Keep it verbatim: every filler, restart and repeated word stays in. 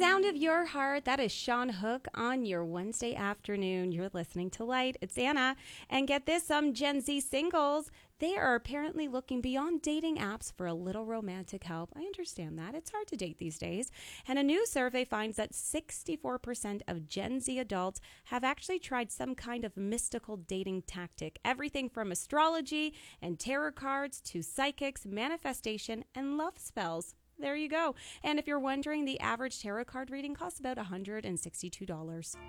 sound of your heart. That is Sean Hook on your Wednesday afternoon. You're listening to Light. It's Anna. And get this, some Gen Z singles, they are apparently looking beyond dating apps for a little romantic help. I understand that. It's hard to date these days. And a new survey finds that sixty-four percent of Gen Z adults have actually tried some kind of mystical dating tactic. Everything from astrology and tarot cards to psychics, manifestation, and love spells. There you go. And if you're wondering, the average tarot card reading costs about one hundred sixty-two dollars.